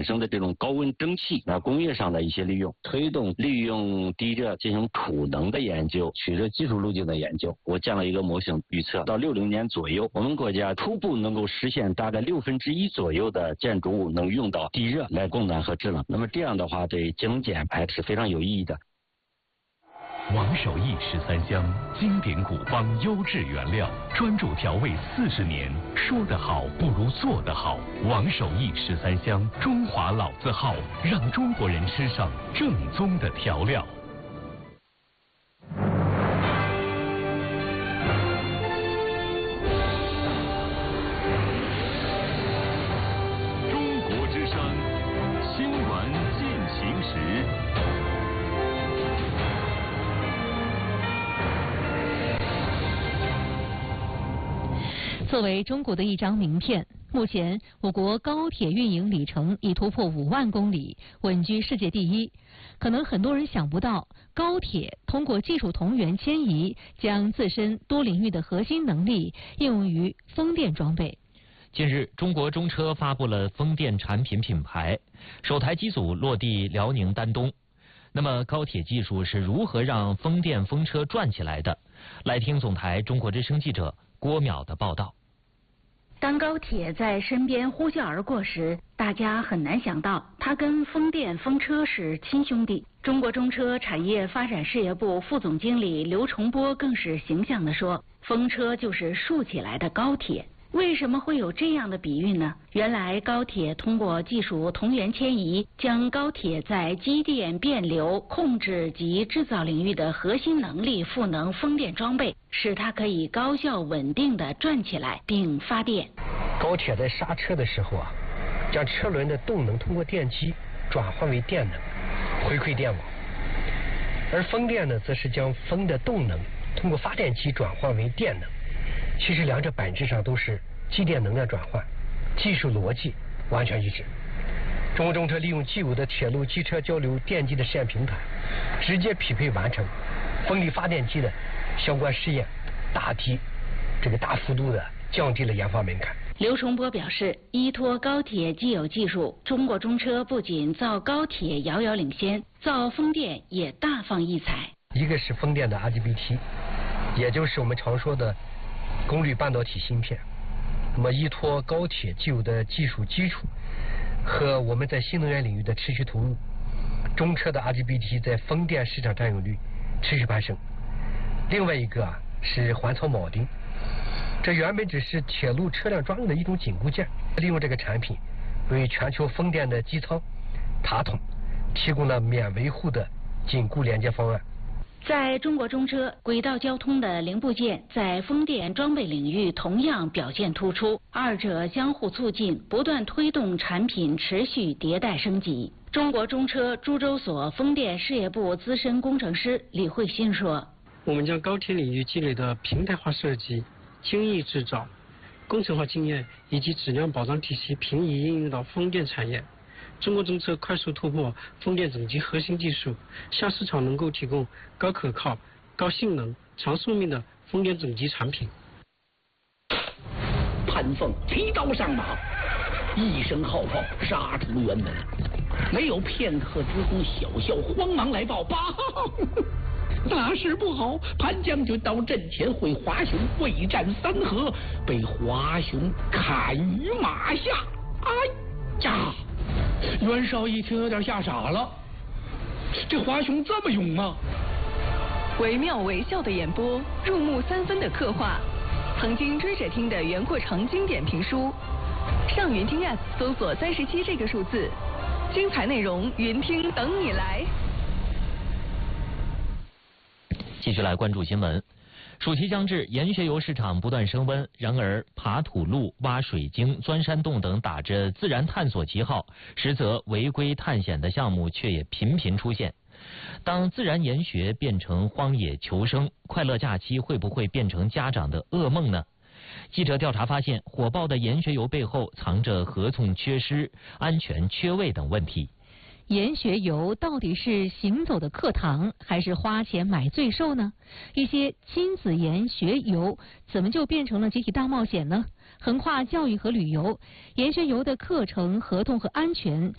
产生的这种高温蒸汽，工业上的一些利用，推动利用地热进行储能的研究，取得技术路径的研究。我建了一个模型预测，到60年左右，我们国家初步能够实现大概1/6左右的建筑物能用到地热来供暖和制冷。那么这样的话，对节能减排是非常有意义的。 王守义13香，经典古方，优质原料，专注调味40年。说得好不如做得好。王守义13香，中华老字号，让中国人吃上正宗的调料。中国之声，新闻进行时。 作为中国的一张名片，目前我国高铁运营里程已突破5万公里，稳居世界第一。可能很多人想不到，高铁通过技术同源迁移，将自身多领域的核心能力应用于风电装备。 近日，中国中车发布了风电产品品牌，首台机组落地辽宁丹东。那么，高铁技术是如何让风电风车转起来的？来听总台中国之声记者郭淼的报道。 当高铁在身边呼啸而过时，大家很难想到它跟风电风车是亲兄弟。中国中车产业发展事业部副总经理刘崇波更是形象地说，风车就是竖起来的高铁。为什么会有这样的比喻呢？原来高铁通过技术同源迁移，将高铁在机电、变流、控制及制造领域的核心能力赋能风电装备，使它可以高效稳定地转起来并发电。 高铁在刹车的时候将车轮的动能通过电机转换为电能，回馈电网；而风电呢，则是将风的动能通过发电机转换为电能。其实两者本质上都是机电能量转换，技术逻辑完全一致。中国中车利用既有的铁路机车交流电机的试验平台，直接匹配完成风力发电机的相关试验，大幅度的降低了研发门槛。 刘崇波表示，依托高铁既有技术，中国中车不仅造高铁遥遥领先，造风电也大放异彩。 一个是风电的 IGBT， 也就是我们常说的功率半导体芯片。那么依托高铁既有的技术基础和我们在新能源领域的持续投入，中车的 IGBT 在风电市场占有率持续攀升。另外一个是环槽铆钉，这原本只是铁路车辆专用的一种紧固件，利用这个产品为全球风电的机舱、塔筒提供了免维护的紧固连接方案。 在中国中车，轨道交通的零部件在风电装备领域同样表现突出，二者相互促进，不断推动产品持续迭代升级。中国中车株洲所风电事业部资深工程师李慧欣说：“ 我们将高铁领域积累的平台化设计、精益制造、工程化经验以及质量保障体系平移应用到风电产业。中国中车快速突破风电整机核心技术，向市场能够提供高可靠、高性能、长寿命的风电整机产品。” 潘凤提刀上马，一声号炮杀出辕门，没有片刻之功，小校慌忙来报：“报，大事不好！潘将军到阵前会华雄未战3合，被华雄砍于马下。”哎呀！袁绍一听有点吓傻了，这华雄这么勇吗？ 惟妙惟肖的演播，入木3分的刻画，曾经追着听的袁阔成经典评书。上云听 App 搜索37这个数字，精彩内容云听等你来。 继续来关注新闻。暑期将至，盐学油市场不断升温。然而，爬土路、挖水晶、钻山洞等打着自然探索旗号，实则违规探险的项目却也频频出现。当自然研学变成荒野求生，快乐假期会不会变成家长的噩梦呢？记者调查发现，火爆的盐学油背后藏着合同缺失、安全缺位等问题。 盐学油到底是行走的课堂，还是花钱买罪受呢？一些亲子盐学油怎么就变成了集体大冒险呢？横跨教育和旅游，盐学油的课程、合同和安全